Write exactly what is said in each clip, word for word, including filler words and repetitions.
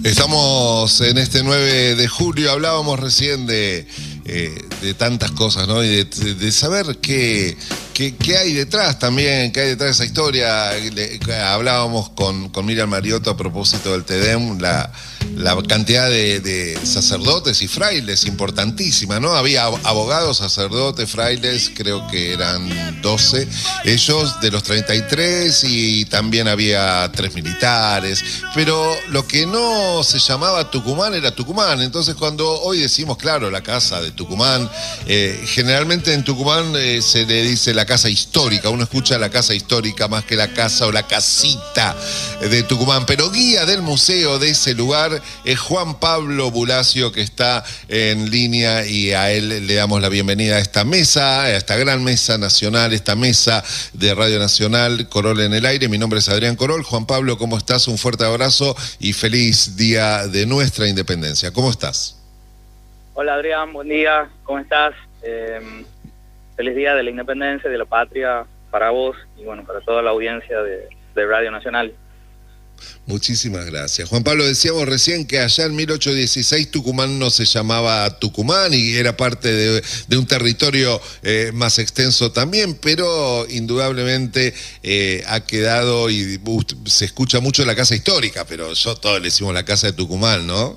Estamos en este nueve de julio, hablábamos recién de, eh, de tantas cosas, ¿no? Y de, de saber qué, qué, qué hay detrás también, qué hay detrás de esa historia. Le, hablábamos con, con Miriam Mariotto a propósito del TEDEM, la, la cantidad de, de sacerdotes y frailes importantísima, ¿no? Había abogados, sacerdotes, frailes, creo que eran doce, ellos de los treinta y tres, y también había tres militares, pero lo que no se llamaba Tucumán era Tucumán. Entonces, cuando hoy decimos, claro, la casa de Tucumán, eh, generalmente en Tucumán eh, se le dice la casa histórica, uno escucha la casa histórica más que la casa o la casita de Tucumán, pero guía del museo de ese lugar es Juan Pablo Bulacio, que está en línea, y a él le damos la bienvenida a esta mesa, a esta gran mesa nacional, esta mesa de Radio Nacional, Corol en el aire. Mi nombre es Adrián Corol. Juan Pablo, ¿cómo estás? Un fuerte abrazo y feliz día de nuestra independencia. ¿Cómo estás? Hola Adrián, buen día, ¿cómo estás? Eh, feliz día de la independencia, de la patria, para vos y bueno, para toda la audiencia de, de Radio Nacional. Muchísimas gracias. Juan Pablo, decíamos recién que allá en mil ochocientos dieciséis Tucumán no se llamaba Tucumán y era parte de, de un territorio eh, más extenso también, pero indudablemente eh, ha quedado, y uh, se escucha mucho la casa histórica, pero yo todos le decimos la casa de Tucumán, ¿no?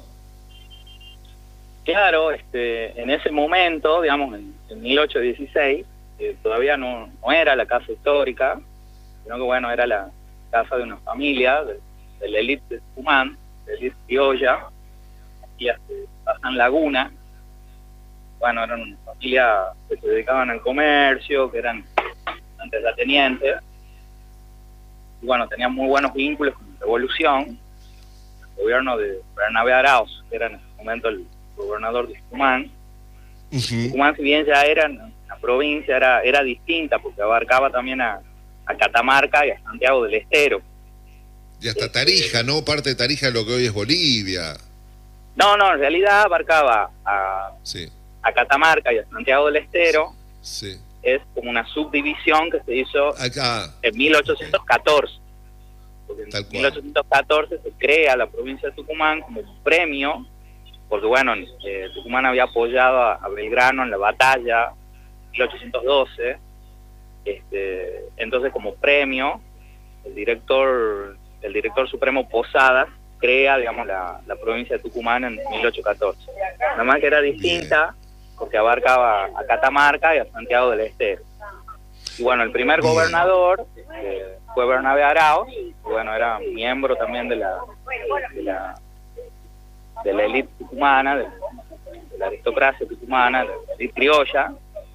Claro, este, en ese momento, digamos, en, en mil ochocientos dieciséis, eh, todavía no, no era la casa histórica, sino que bueno, era la casa de una familia, de, de la élite de Tucumán, de la élite criolla, y hasta San Laguna. Bueno, eran una familia que se dedicaban al comercio, que eran terratenientes, y bueno, tenían muy buenos vínculos con la revolución, el gobierno de Bernabé Arauz, que era en ese momento el gobernador de Tucumán. Uh-huh. Tucumán, si bien ya era una provincia, era, era distinta, porque abarcaba también a a Catamarca y a Santiago del Estero. Y hasta Tarija, ¿no? Parte de Tarija, lo que hoy es Bolivia. No, no, en realidad abarcaba a, sí. a Catamarca y a Santiago del Estero. Sí. Sí. Es como una subdivisión que se hizo acá en mil ochocientos catorce. Porque en mil ochocientos catorce se crea la provincia de Tucumán como un premio, porque bueno, eh, Tucumán había apoyado a, a Belgrano en la batalla en mil ochocientos doce. Este, entonces, como premio, el director el director supremo Posadas crea, digamos, la, la provincia de Tucumán en mil ochocientos catorce. Nada más que era distinta, porque abarcaba a Catamarca y a Santiago del Estero. Y bueno, el primer gobernador eh, fue Bernabé Arauz, y bueno, era miembro también de la de la, de la élite tucumana, de, de la aristocracia tucumana, de la élite criolla.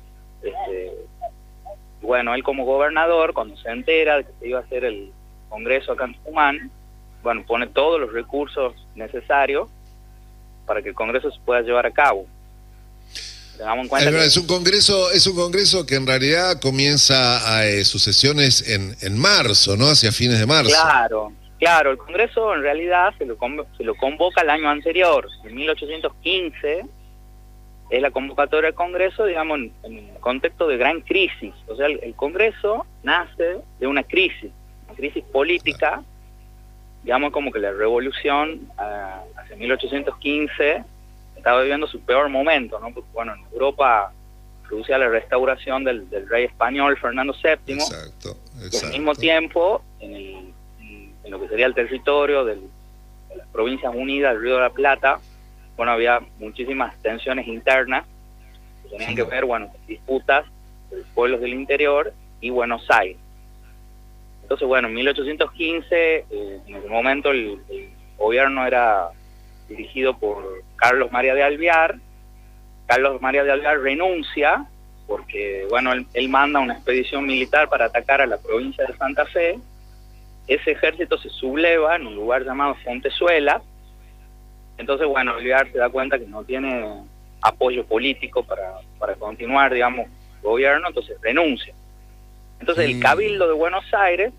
Este, Bueno, él como gobernador, cuando se entera de que se iba a hacer el congreso acá en Tucumán, bueno, pone todos los recursos necesarios para que el congreso se pueda llevar a cabo. Tengamos en cuenta es, que... es un congreso, es un congreso que en realidad comienza a eh, sus sesiones en, en marzo, ¿no? Hacia fines de marzo. Claro, claro, el congreso en realidad se lo, se lo convoca el año anterior, en mil ochocientos quince. Es la convocatoria del Congreso, digamos, en, en un contexto de gran crisis. O sea, el, el Congreso nace de una crisis, una crisis política, digamos, como que la revolución uh, hacia mil ochocientos quince estaba viviendo su peor momento, ¿no? Porque, bueno, en Europa producía la restauración del, del rey español Fernando séptimo. Exacto, exacto. Y al mismo tiempo, en, el, en, en lo que sería el territorio del, de las Provincias Unidas del Río de la Plata, bueno, había muchísimas tensiones internas que tenían que ver, bueno, disputas de los pueblos del interior y Buenos Aires. Entonces, bueno, en mil ochocientos quince, eh, en ese momento el, el gobierno era dirigido por Carlos María de Alvear. Carlos María de Alvear renuncia porque, bueno, él, él manda una expedición militar para atacar a la provincia de Santa Fe. Ese ejército se subleva en un lugar llamado Fontezuela. Entonces, bueno, Alvear se da cuenta que no tiene apoyo político para, para continuar, digamos, el gobierno, entonces renuncia. Entonces el Cabildo de Buenos Aires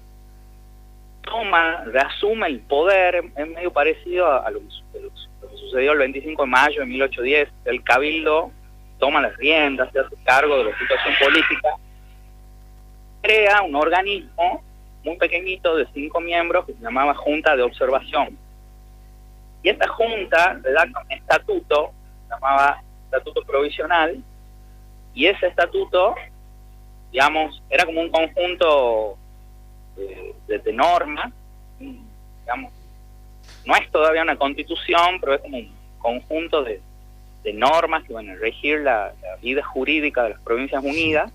toma, reasume el poder, es medio parecido a, a, lo, a lo que sucedió el veinticinco de mayo de mil ochocientos diez. El Cabildo toma las riendas, se hace cargo de la situación política, crea un organismo muy pequeñito de cinco miembros que se llamaba Junta de Observación. Y esta junta redacta un estatuto, se llamaba Estatuto Provisional, y ese estatuto, digamos, era como un conjunto de, de, de normas, digamos, no es todavía una constitución, pero es como un conjunto de, de normas que van a regir la, la vida jurídica de las Provincias Unidas.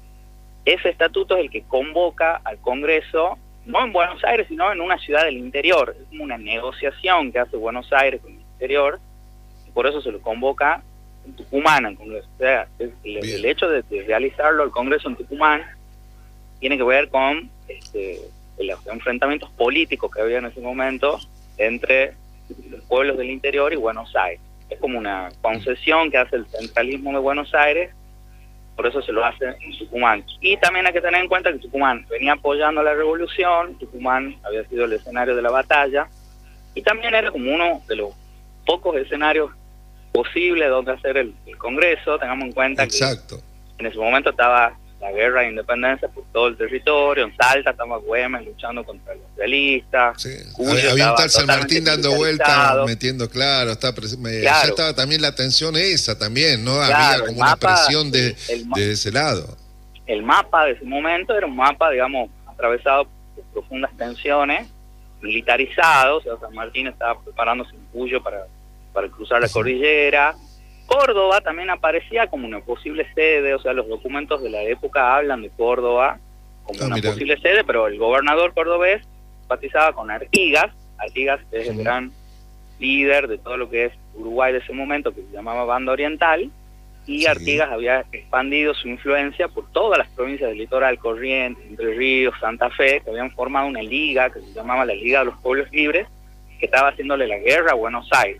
Ese estatuto es el que convoca al Congreso, no en Buenos Aires, sino en una ciudad del interior. Es como una negociación que hace Buenos Aires con el interior, y por eso se lo convoca en Tucumán al Congreso. O sea, el, el hecho de, de realizarlo al Congreso en Tucumán tiene que ver con este, los enfrentamientos políticos que había en ese momento entre los pueblos del interior y Buenos Aires. Es como una concesión que hace el centralismo de Buenos Aires, por eso se lo hace en Tucumán. Y también hay que tener en cuenta que Tucumán venía apoyando la revolución, Tucumán había sido el escenario de la batalla, y también era como uno de los pocos escenarios posibles donde hacer el, el Congreso. Tengamos en cuenta Exacto. que en ese momento estaba la guerra de independencia por todo el territorio. En Salta estaba Güemes luchando contra los realistas. Sí. Había, había un tal San Martín dando vueltas, metiendo, claro, está, me, claro. Ya estaba también la tensión esa también, ¿no? Claro, había como mapa, una presión de, el, de ese lado. El mapa de ese momento era un mapa, digamos, atravesado por profundas tensiones, militarizado. O sea, San Martín estaba preparándose en Cuyo para, para cruzar la cordillera. Córdoba también aparecía como una posible sede, o sea, los documentos de la época hablan de Córdoba como ah, una mirá. posible sede, pero el gobernador cordobés simpatizaba con Artigas. Artigas es sí. el gran líder de todo lo que es Uruguay de ese momento, que se llamaba Banda Oriental, y sí. Artigas había expandido su influencia por todas las provincias del litoral, Corrientes, Entre Ríos, Santa Fe, que habían formado una liga que se llamaba la Liga de los Pueblos Libres, que estaba haciéndole la guerra a Buenos Aires.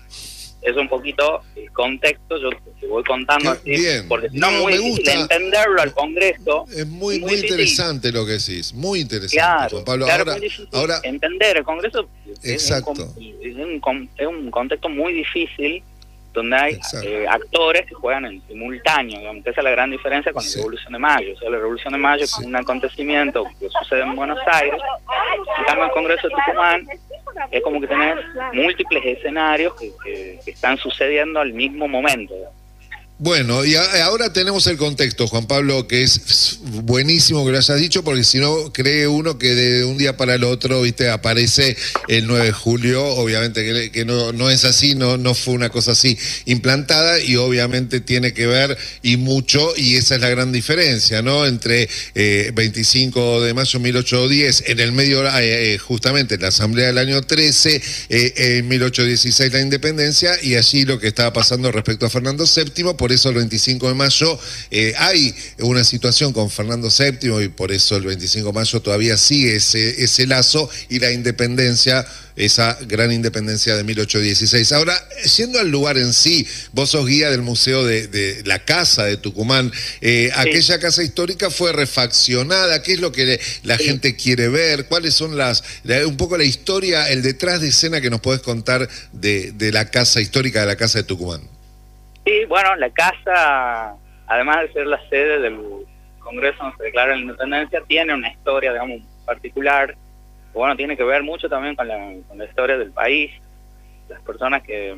Es un poquito el contexto, yo te voy contando así, bien. porque si no, no muy me difícil gusta. entenderlo al Congreso. Es muy, muy, muy interesante lo que decís, muy interesante, claro, Juan Pablo. Claro, ahora, muy difícil ahora entender el Congreso. Exacto. Es un, es, un, es un contexto muy difícil, donde hay eh, actores que juegan en simultáneo, digamos, que esa es la gran diferencia con sí. la Revolución de Mayo. O sea, la Revolución de Mayo sí. es un acontecimiento que sucede en Buenos Aires, en cambio el Congreso de Tucumán es como que tenés múltiples escenarios que, que, que están sucediendo al mismo momento, digamos. Bueno, y a, ahora tenemos el contexto, Juan Pablo, que es buenísimo que lo hayas dicho, porque si no, cree uno que de un día para el otro, viste, aparece el nueve de julio, obviamente que, que no, no es así, no, no fue una cosa así implantada, y obviamente tiene que ver, y mucho, y esa es la gran diferencia, ¿no?, entre eh, veinticinco de mayo de mil ochocientos diez, en el medio, eh, justamente, la Asamblea del año trece, eh, en mil ochocientos dieciséis la independencia, y allí lo que estaba pasando respecto a Fernando séptimo. Por eso el veinticinco de mayo eh, hay una situación con Fernando séptimo, y por eso el veinticinco de mayo todavía sigue ese, ese lazo, y la independencia, esa gran independencia de mil ochocientos dieciséis. Ahora, yendo al lugar en sí, vos sos guía del Museo de, de la Casa de Tucumán. Eh, sí. Aquella casa histórica fue refaccionada. ¿Qué es lo que la sí. gente quiere ver? ¿Cuáles son las, la, un poco la historia, el detrás de escena que nos podés contar de, de la casa histórica de la Casa de Tucumán? Sí, bueno, la casa, además de ser la sede del Congreso donde se declara la independencia, tiene una historia, digamos, particular. Bueno, tiene que ver mucho también con la, con la historia del país. Las personas que,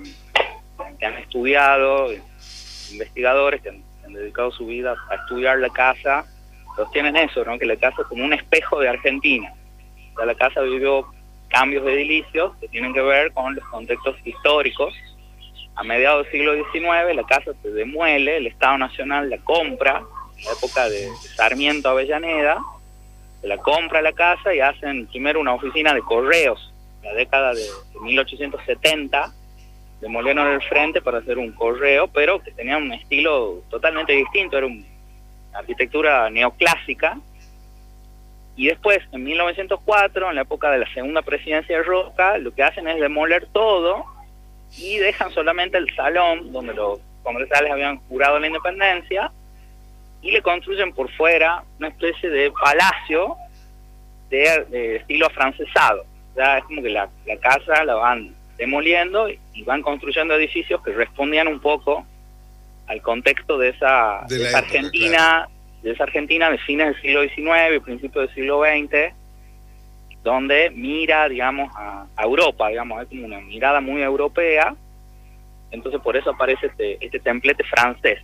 que han estudiado, investigadores que han, que han dedicado su vida a estudiar la casa, sostienen eso, ¿no?, que la casa es como un espejo de Argentina. O sea, la casa vivió cambios edilicios que tienen que ver con los contextos históricos. A mediados del siglo diecinueve la casa se demuele, el Estado Nacional la compra, en la época de Sarmiento Avellaneda, se la compra la casa y hacen primero una oficina de correos. En la década de, de mil ochocientos setenta demolieron el frente para hacer un correo, pero que tenía un estilo totalmente distinto, era una arquitectura neoclásica. Y después, en mil novecientos cuatro, en la época de la segunda presidencia de Roca, lo que hacen es demoler todo y dejan solamente el salón donde los congresales habían jurado la independencia, y le construyen por fuera una especie de palacio de, de estilo afrancesado. O sea, es como que la, la casa la van demoliendo y van construyendo edificios que respondían un poco al contexto de esa, de de esa época, Argentina, claro. de esa Argentina de fines del siglo diecinueve y principios del siglo veinte, donde mira, digamos, a, a Europa, digamos, es como una mirada muy europea. Entonces por eso aparece este, este templete francés.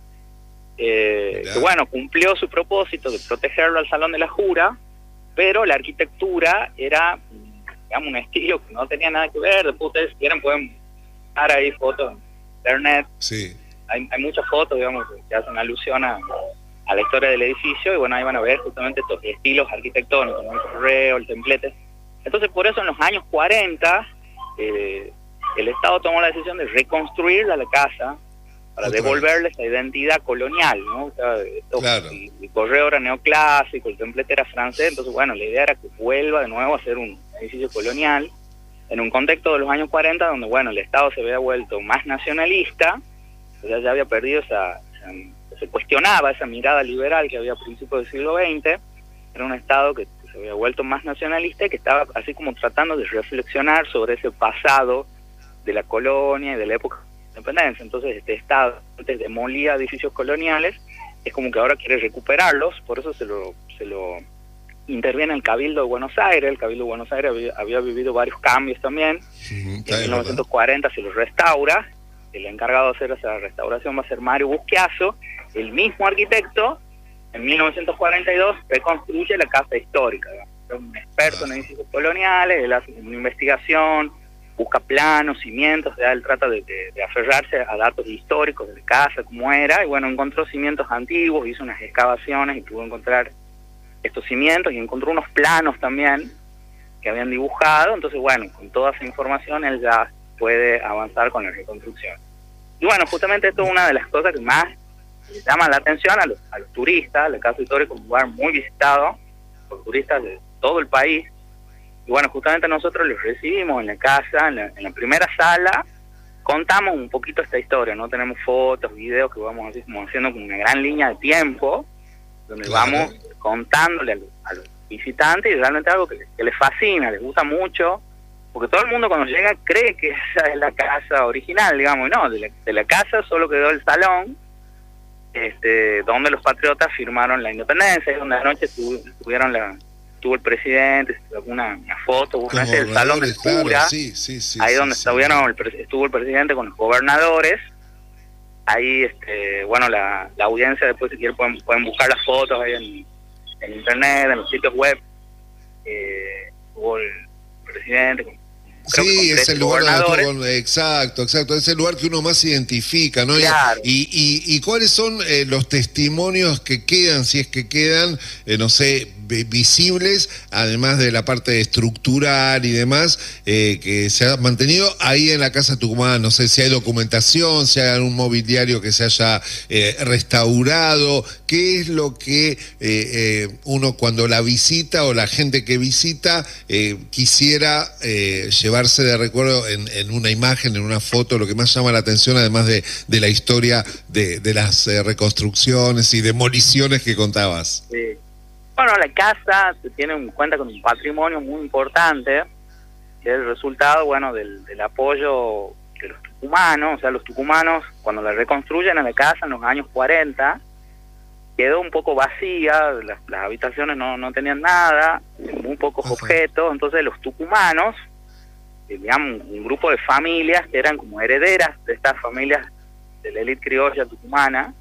Eh, que bueno, cumplió su propósito de protegerlo al Salón de la Jura, pero la arquitectura era, digamos, un estilo que no tenía nada que ver. Después ustedes si quieren pueden dar ahí fotos en internet. Sí. Hay, hay muchas fotos, digamos, que hacen alusión a, a la historia del edificio, y bueno, ahí van a ver justamente estos estilos arquitectónicos, ¿no? El correo, el templete. Entonces por eso en los años cuarenta eh, el Estado tomó la decisión de reconstruir la casa para Otra devolverle vez. esa identidad colonial, ¿no? O sea, esto, claro. el, el correo era neoclásico, el templete era francés, entonces bueno, la idea era que vuelva de nuevo a ser un edificio colonial, en un contexto de los años cuarenta donde bueno, el Estado se había vuelto más nacionalista, o sea, ya había perdido esa, esa, se cuestionaba esa mirada liberal que había a principios del siglo veinte, era un Estado que se había vuelto más nacionalista y que estaba así como tratando de reflexionar sobre ese pasado de la colonia y de la época de independencia. Entonces este Estado antes demolía edificios coloniales, es como que ahora quiere recuperarlos, por eso se lo se lo interviene el Cabildo de Buenos Aires. El Cabildo de Buenos Aires había, había vivido varios cambios también. Sí, en mil novecientos cuarenta se los restaura, el encargado de hacer esa restauración va a ser Mario Busquiazo, el mismo arquitecto. En mil novecientos cuarenta y dos reconstruye la casa histórica, es un experto en edificios coloniales, él hace una investigación, busca planos, cimientos, ¿verdad? Él trata de, de, de aferrarse a datos históricos de la casa, cómo era, y bueno, encontró cimientos antiguos, hizo unas excavaciones y pudo encontrar estos cimientos, y encontró unos planos también que habían dibujado. Entonces bueno, con toda esa información él ya puede avanzar con la reconstrucción. Y bueno, justamente esto es una de las cosas que más llama la atención a los, a los turistas. La casa histórica es un lugar muy visitado por turistas de todo el país. Y bueno, justamente nosotros los recibimos en la casa, en la, en la primera sala, contamos un poquito esta historia, ¿no? Tenemos fotos, videos que vamos así como haciendo como una gran línea de tiempo, donde claro. vamos contándole a los, a los visitantes, y realmente algo que, que les fascina, les gusta mucho, porque todo el mundo cuando llega cree que esa es la casa original, digamos, no, de la, de la casa solo quedó el salón, este, donde los patriotas firmaron la independencia, y donde anoche tuvieron la... estuvo el presidente, una, una foto, una vez el salón de cura, claro, sí, sí, sí, ahí sí, donde sí, estuvieron, el, estuvo el presidente con los gobernadores. Ahí, este, bueno, la, la audiencia después si quieren pueden, pueden buscar las fotos ahí en, en internet, en los sitios web. Eh, estuvo el presidente con, sí, es el lugar donde estuvo, exacto, exacto, es el lugar que uno más identifica, ¿no? Claro. Y, y, y cuáles son eh, los testimonios que quedan, si es que quedan, eh, no sé, visibles, además de la parte estructural y demás, eh, que se ha mantenido ahí en la Casa Tucumán. No sé si hay documentación, si hay algún mobiliario que se haya eh, restaurado. ¿Qué es lo que eh, eh, uno cuando la visita o la gente que visita eh, quisiera eh, llevarse de recuerdo en, en una imagen, en una foto? Lo que más llama la atención, además de, de la historia de, de las eh, reconstrucciones y demoliciones que contabas. Sí. Bueno, la casa tiene un, cuenta con un patrimonio muy importante, que es el resultado, bueno, del, del apoyo de los tucumanos. O sea, los tucumanos, cuando la reconstruyen a la casa en los años cuarenta, quedó un poco vacía, las, las habitaciones no, no tenían nada, muy pocos uh-huh. objetos. Entonces los tucumanos, eh, digamos, un grupo de familias que eran como herederas de estas familias de la élite criolla tucumana,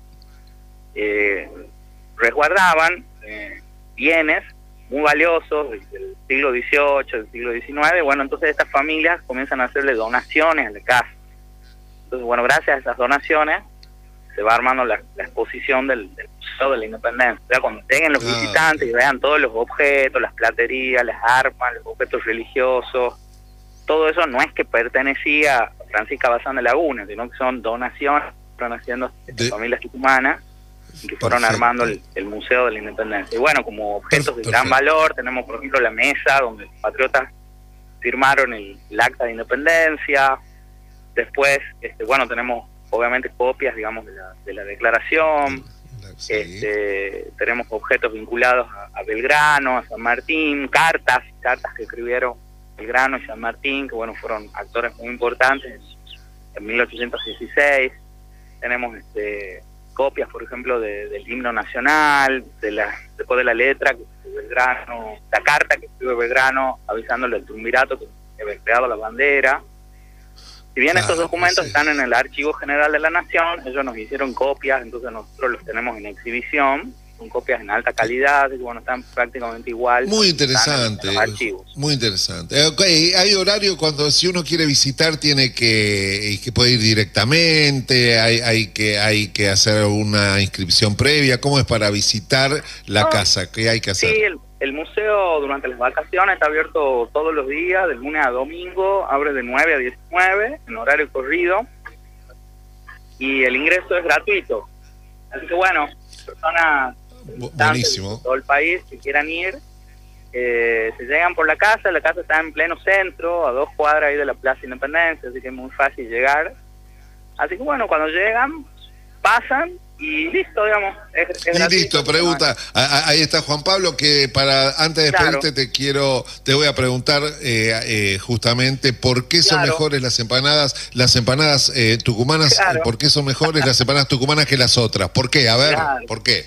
eh, resguardaban eh, bienes muy valiosos del, del siglo dieciocho, del siglo diecinueve. Bueno, entonces estas familias comienzan a hacerle donaciones a la casa. Entonces, bueno, gracias a esas donaciones se va armando la, la exposición del, del Museo de la Independencia. O sea, cuando lleguen los ah, visitantes y vean todos los objetos, las platerías, las armas, los objetos religiosos, todo eso no es que pertenecía a Francisca Bazán de Laguna, sino que son donaciones que fueron haciendo estas de... familias tucumanas, que fueron Perfecto. armando el, el Museo de la Independencia. Y bueno, como objetos Perfecto. de gran valor, tenemos por ejemplo la mesa donde los patriotas firmaron el, el acta de independencia. Después, este, bueno, tenemos obviamente copias, digamos, de la, de la declaración. Sí. Este, tenemos objetos vinculados a, a Belgrano, a San Martín, cartas, cartas que escribieron Belgrano y San Martín, que bueno, fueron actores muy importantes en, en mil ochocientos dieciséis. Tenemos este copias, por ejemplo, de, del himno nacional, de la, después de la letra que escribe Belgrano, la carta que escribe Belgrano avisándole al triunvirato que había creado la bandera. Si bien claro, estos documentos sí. están en el Archivo General de la Nación, ellos nos hicieron copias, entonces nosotros los tenemos en exhibición, son copias en alta calidad, y bueno, están prácticamente igual. Muy interesante, en los archivos. Muy interesante. Okay, hay horario cuando si uno quiere visitar tiene que, que puede ir directamente, hay, hay que hay que hacer una inscripción previa. ¿Cómo es para visitar la oh, casa? ¿Qué hay que hacer? Sí, el, el museo durante las vacaciones está abierto todos los días, de lunes a domingo, abre de nueve a diecinueve, en horario corrido, y el ingreso es gratuito. Así que bueno, personas buenísimo. De todo el país que quieran ir, eh, se llegan por la casa, la casa está en pleno centro, a dos cuadras ahí de la Plaza Independencia, así que es muy fácil llegar. Así que bueno, cuando llegan, pasan y listo, digamos. Es, es y gratuito, listo, pregunta, a, ahí está Juan Pablo, que para antes de despedirte claro. te quiero, te voy a preguntar eh, eh, justamente por qué son claro. mejores las empanadas, las empanadas eh, tucumanas, claro. por qué son mejores las empanadas tucumanas que las otras, ¿por qué? A ver, claro. ¿por qué?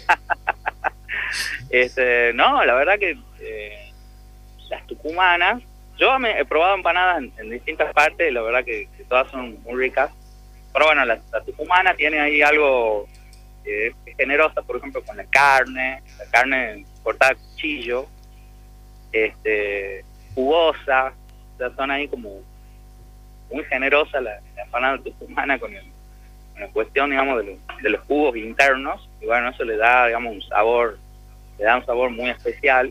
Este, no, la verdad que eh, las tucumanas, yo me he probado empanadas en, en distintas partes, la verdad que, que todas son muy ricas, pero bueno, la, la tucumana tiene ahí algo que eh, es generosa, por ejemplo, con la carne, la carne cortada a cuchillo, este, jugosa, o sea, son ahí como muy generosa la, la empanada tucumana con, el, con la cuestión, digamos, de, lo, de los jugos internos, y bueno, eso le da, digamos, un sabor le da un sabor muy especial.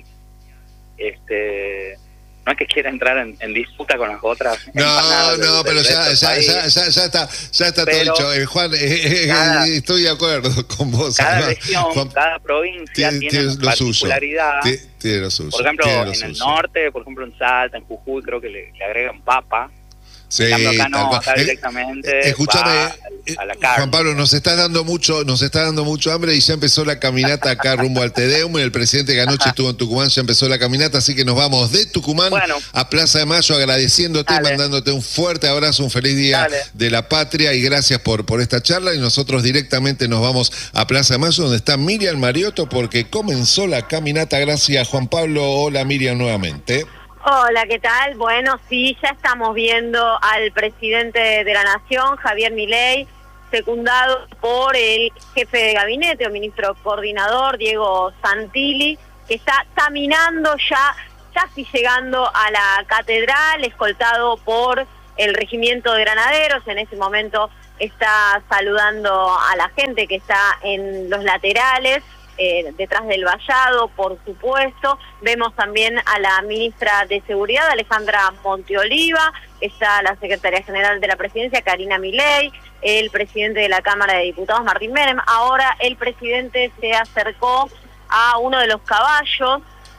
Este, no es que quiera entrar en, en disputa con las otras. No, no, de, pero ya, ya, ya, ya, ya está, ya está pero todo dicho. Eh, Juan, eh, cada, eh, estoy de acuerdo con vos. Cada además. región, Juan, cada provincia tiene, tiene su particularidad. Tiene, tiene lo suyo. Por ejemplo, en suyo. el norte, por ejemplo, en Salta, en Jujuy, creo que le, le agregan papa. Sí, acá no, acá directamente escúchame, a la carne. Juan Pablo, nos está dando mucho, nos está dando mucho hambre y ya empezó la caminata acá rumbo al Te Deum. El presidente que anoche estuvo en Tucumán ya empezó la caminata, así que nos vamos de Tucumán bueno, a Plaza de Mayo agradeciéndote, dale. mandándote un fuerte abrazo, un feliz día dale. de la patria y gracias por, por esta charla. Y nosotros directamente nos vamos a Plaza de Mayo donde está Miriam Mariotto porque comenzó la caminata. Gracias, Juan Pablo. Hola, Miriam, nuevamente. Hola, ¿qué tal? Bueno, sí, ya estamos viendo al presidente de la Nación, Javier Milei, secundado por el jefe de gabinete o ministro coordinador, Diego Santilli, que está caminando ya, casi llegando a la catedral, escoltado por el regimiento de granaderos. En ese momento está saludando a la gente que está en los laterales, Eh, detrás del vallado, por supuesto. Vemos también a la ministra de Seguridad, Alejandra Monteoliva, está la secretaria general de la presidencia, Karina Milei, el presidente de la Cámara de Diputados, Martín Menem. Ahora el presidente se acercó a uno de los caballos,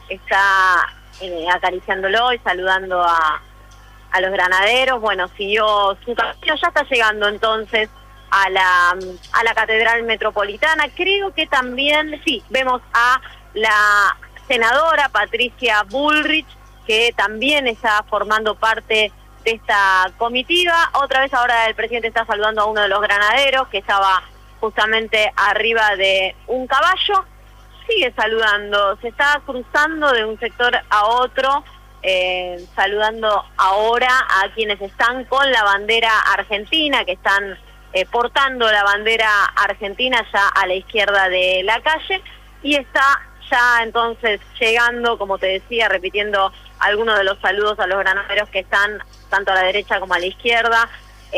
está eh, acariciándolo y saludando a, a los granaderos. Bueno, siguió su camino, ya está llegando entonces a la a la Catedral Metropolitana. Creo que también, sí, vemos a la senadora Patricia Bullrich, que también está formando parte de esta comitiva. Otra vez ahora el presidente está saludando a uno de los granaderos, que estaba justamente arriba de un caballo. Sigue saludando, se está cruzando de un sector a otro, eh, saludando ahora a quienes están con la bandera argentina, que están Eh, portando la bandera argentina ya a la izquierda de la calle, y está ya entonces llegando, como te decía, repitiendo algunos de los saludos a los granaderos que están tanto a la derecha como a la izquierda,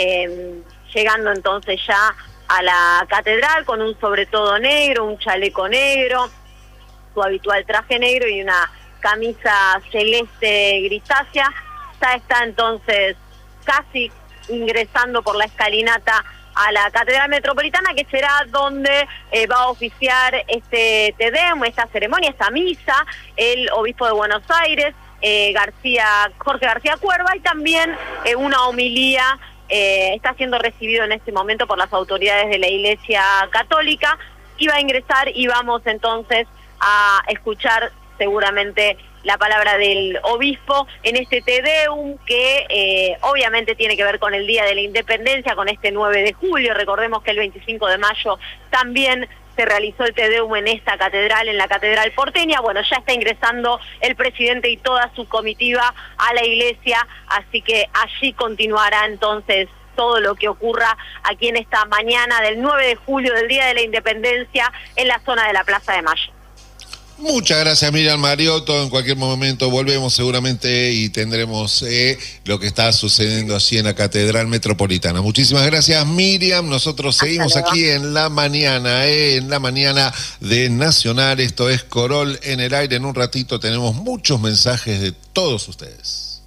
eh, llegando entonces ya a la catedral con un sobre todo negro, un chaleco negro, su habitual traje negro y una camisa celeste grisácea. Ya está entonces casi ingresando por la escalinata a la Catedral Metropolitana, que será donde eh, va a oficiar este Te Deum, esta ceremonia, esta misa, el obispo de Buenos Aires, eh, García Jorge García Cuerva, y también eh, una homilía eh, está siendo recibido en este momento por las autoridades de la Iglesia Católica, y va a ingresar y vamos entonces a escuchar seguramente la palabra del obispo en este Te Deum que eh, obviamente tiene que ver con el Día de la Independencia, con este nueve de julio. Recordemos que el veinticinco de mayo también se realizó el Te Deum en esta catedral, en la catedral porteña. Bueno, ya está ingresando el presidente y toda su comitiva a la iglesia, así que allí continuará entonces todo lo que ocurra aquí en esta mañana del nueve de julio, del Día de la Independencia, en la zona de la Plaza de Mayo. Muchas gracias, Miriam Mariotto. En cualquier momento volvemos seguramente y tendremos eh, lo que está sucediendo así en la Catedral Metropolitana. Muchísimas gracias, Miriam. Nosotros Hasta seguimos luego. aquí en la mañana, eh, en la mañana de Nacional. Esto es Corol en el aire. En un ratito tenemos muchos mensajes de todos ustedes.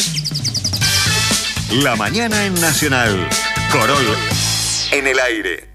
La mañana en Nacional. Corol en el aire.